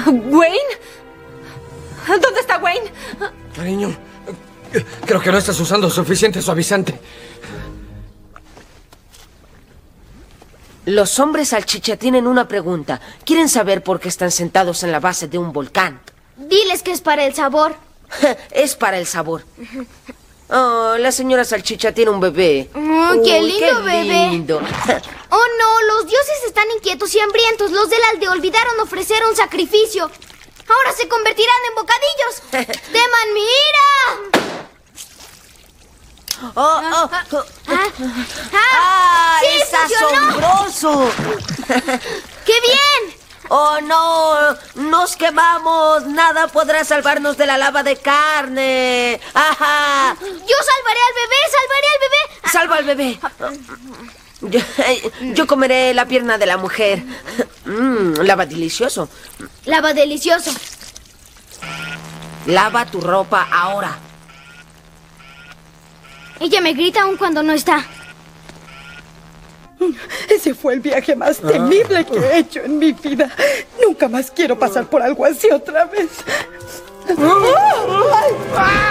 ¿Wayne? ¿Dónde está Wayne? Cariño, creo que no estás usando suficiente suavizante. Los hombres salchicha tienen una pregunta. Quieren saber por qué están sentados en la base de un volcán. Diles que es para el sabor. Es para el sabor. Oh, la señora salchicha tiene un bebé. ¡Qué lindo bebé! Lindo. Oh no, los dioses están inquietos y hambrientos. Los de la aldea olvidaron ofrecer un sacrificio. Ahora se convertirán en bocadillos. ¡Teman mi ira! ¡Ah! ¡Sí, ¡Es funcionó! asombroso! ¡Qué bien! ¡Oh, no! ¡Nos quemamos! ¡Nada podrá salvarnos de la lava de carne! ¡Ajá! Yo salvaré al bebé, ¡Salva al bebé! Yo comeré la pierna de la mujer. Lava delicioso. Lava delicioso. Lava tu ropa ahora. Ella me grita aún cuando no está. Ese fue el viaje más temible que he hecho en mi vida. Nunca más quiero pasar por algo así otra vez. ¡Ah!